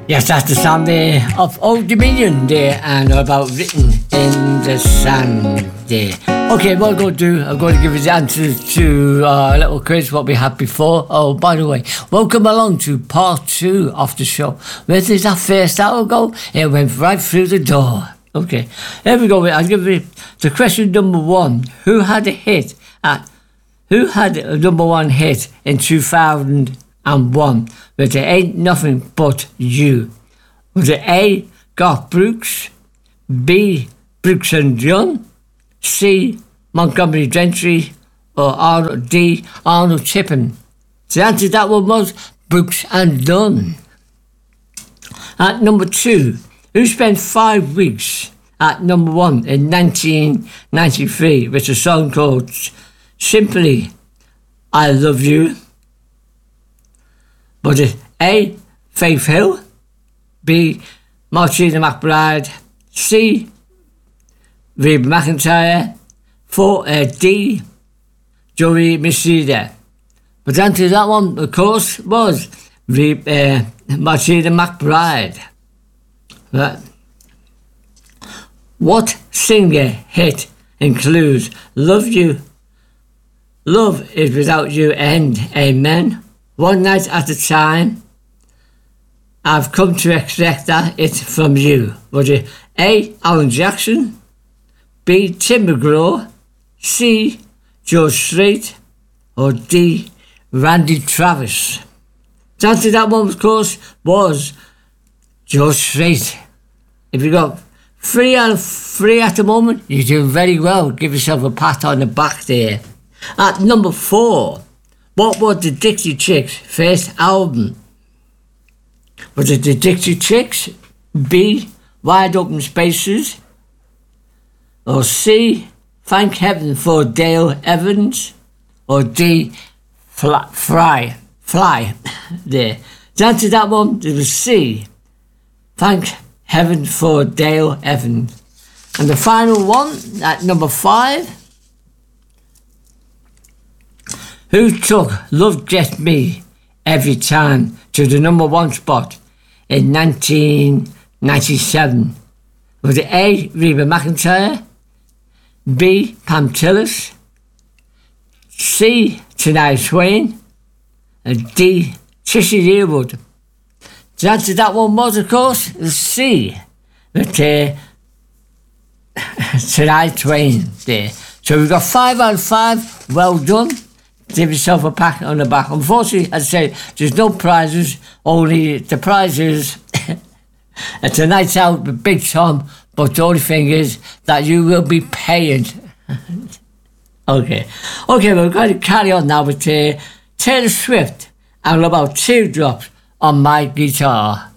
Yes, that's the sound there of Old Dominion there and about written in the sand there. Okay, what I'm going to do, I'm going to give you the answers to a little quiz what we had before. Oh, by the way, welcome along to part 2 of the show. Where did that first hour go? It went right through the door. Okay, here we go. I'll give you the question number 1. Who had a number 1 hit in 2001 with It Ain't Nothing But You? Was it A, Garth Brooks, B, Brooks and Young, C, Montgomery Gentry, or D, Arnold Chippen? The answer to that one was Brooks and Dunn. At number 2, who spent 5 weeks at number 1 in 1993 with a song called Simply I Love You? Was it A, Faith Hill, B, Martina McBride, C, Reba McEntire, D, Joey Messina? But the answer to that one, of course, was Martina McBride. Right. What singer hit includes Love You, Love Is Without You, and Amen, One Night at a Time, I've Come to Expect That It's From You? Was it A, Alan Jackson, B, Tim McGraw, C, George Strait, or D, Randy Travis? The answer to that one, of course, was George Strait. If you got 3 out of 3 at the moment, you do very well. Give yourself a pat on the back there. At number 4, what was the Dixie Chicks' first album? Was it the Dixie Chicks, B, Wide Open Spaces, or C, Thank Heaven for Dale Evans, or D, Fly there? The answer to that one, it was C, Thank Heaven for Dale Evans. And the final one, at number 5, who took Love Gets Me Every Time to the number 1 spot in 1997? Was it A, Reba McEntire, B, Pam Tillis, C, Shania Twain, and D, Trisha Yearwood? The answer to that one was, of course, C, Shania Twain there. So we've got 5 out of 5. Well done. Give yourself a pat on the back. Unfortunately, as I say, there's no prizes. Only the prizes. It's a night out with Big Tom. But the only thing is that you will be paying. Okay, we're going to carry on now with Taylor Swift and about Teardrops on My Guitar.